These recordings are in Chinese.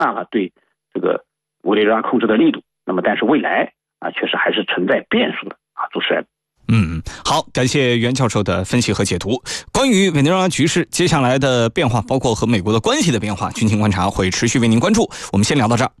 大了对这个委内瑞拉控制的力度。那么但是未来确实还是存在变数的主持人。 好，感谢袁教授的分析和解读。关于委内瑞拉局势接下来的变化，包括和美国的关系的变化，军情观察会持续为您关注。我们先聊到这儿。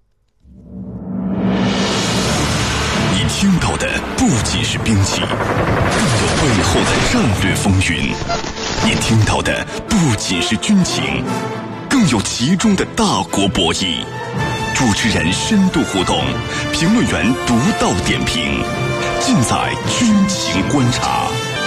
你听到的不仅是兵器，更有背后的战略风云；你听到的不仅是军情，更有其中的大国博弈。主持人深度互动，评论员独到点评，尽在军情观察。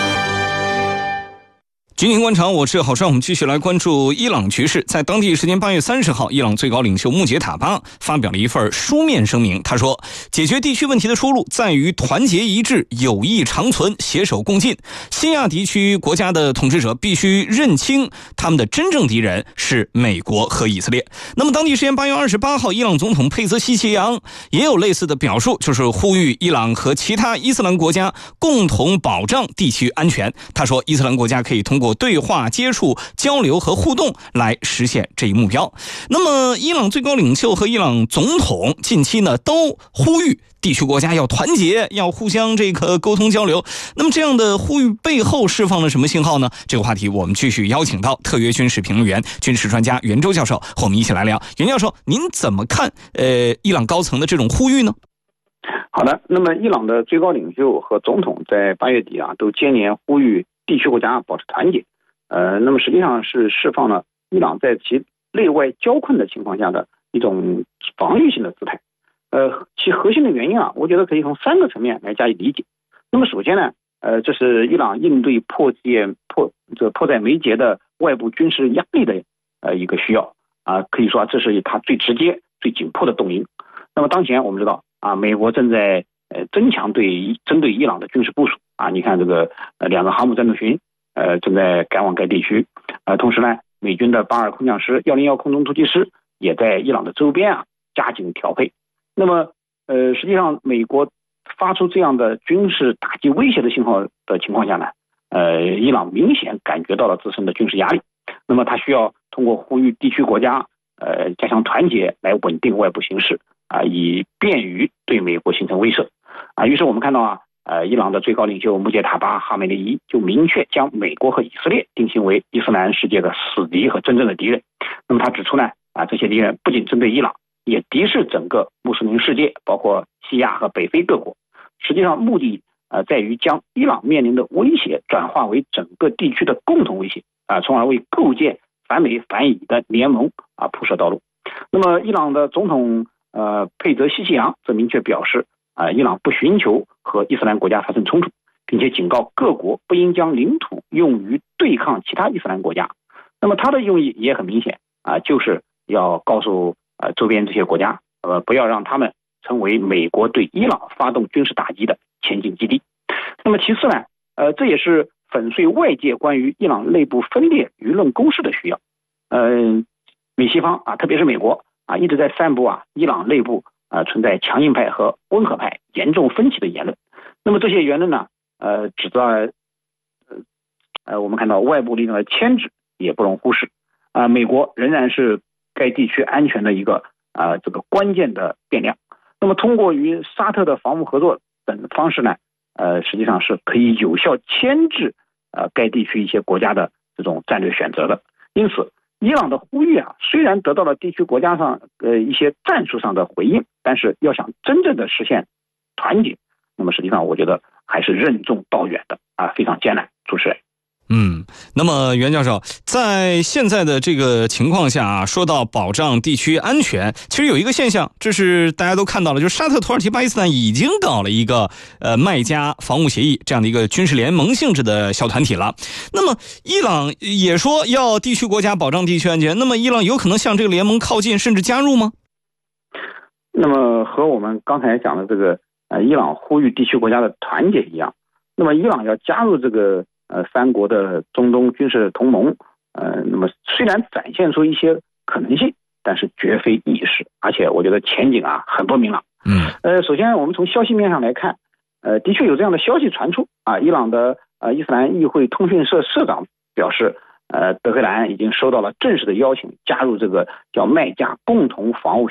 军情观察，我是郝帅，我们继续来关注伊朗局势。在当地时间8月30号，伊朗最高领袖穆杰塔巴发表了一份书面声明。他说，解决地区问题的出路在于团结一致、友谊长存、携手共进。西亚地区国家的统治者必须认清他们的真正敌人是美国和以色列。那么当地时间8月28号，伊朗总统佩泽希奇扬也有类似的表述，就是呼吁伊朗和其他伊斯兰国家共同保障地区安全。他说，伊斯兰国家可以通过对话、接触、交流和互动来实现这一目标。那么伊朗最高领袖和伊朗总统近期呢都呼吁地区国家要团结，要互相沟通交流。那么这样的呼吁背后释放了什么信号呢？这个话题我们继续邀请到特约军事评论员、军事专家袁周教授和我们一起来聊。袁教授，您怎么看伊朗高层的这种呼吁呢？ 好的，那么伊朗的最高领袖和总统在8月底都接连呼吁地区国家保持团结。那么实际上是释放了伊朗在其内外交困的情况下的一种防御性的姿态。其核心的原因我觉得可以从3个层面来加以理解。那么首先呢，这是伊朗应对迫在眉睫的外部军事压力的一个需要可以说这是它最直接、最紧迫的动因。那么当前我们知道美国正在增强针对伊朗的军事部署你看这个2个航母战斗群正在赶往该地区。同时呢，美军的巴尔空降师、101空中突击师也在伊朗的周边加紧调配。那么实际上美国发出这样的军事打击威胁的信号的情况下呢，伊朗明显感觉到了自身的军事压力。那么他需要通过呼吁地区国家加强团结来稳定外部形势以便于对美国形成威慑于是我们看到伊朗的最高领袖穆杰塔巴哈梅内伊就明确将美国和以色列定性为伊斯兰世界的死敌和真正的敌人。那么他指出呢这些敌人不仅针对伊朗，也敌视整个穆斯林世界，包括西亚和北非各国。实际上目的在于将伊朗面临的威胁转化为整个地区的共同威胁从而为构建反美反以的联盟铺设道路。那么伊朗的总统佩泽希奇扬则明确表示伊朗不寻求和伊斯兰国家发生冲突，并且警告各国不应将领土用于对抗其他伊斯兰国家。那么他的用意也很明显就是要告诉周边这些国家不要让他们成为美国对伊朗发动军事打击的前进基地。那么其次呢这也是粉碎外界关于伊朗内部分裂舆论攻势的需要。美西方特别是美国一直在散布伊朗内部存在强硬派和温和派严重分歧的言论。那么这些言论呢指责我们看到外部力量的牵制也不容忽视美国仍然是该地区安全的一个这个关键的变量。那么通过与沙特的防务合作等方式呢实际上是可以有效牵制该地区一些国家的这种战略选择的。因此伊朗的呼吁虽然得到了地区国家上一些战术上的回应，但是要想真正的实现团结，那么实际上我觉得还是任重道远的非常艰难。主持人。 那么袁教授，在现在的这个情况下说到保障地区安全，其实有一个现象，这是大家都看到了，就是沙特、土耳其、巴基斯坦已经搞了一个麦加防务协议这样的一个军事联盟性质的小团体了。那么伊朗也说要地区国家保障地区安全，那么伊朗有可能向这个联盟靠近甚至加入吗？ 那么和我们刚才讲的这个伊朗呼吁地区国家的团结一样，那么伊朗要加入这个3国的中东军事同盟那么虽然展现出一些可能性，但是绝非易事，而且我觉得前景很不明朗。首先我们从消息面上来看的确有这样的消息传出伊朗的伊斯兰议会通讯社社长表示德黑兰已经收到了正式的邀请，加入这个叫麦加共同防务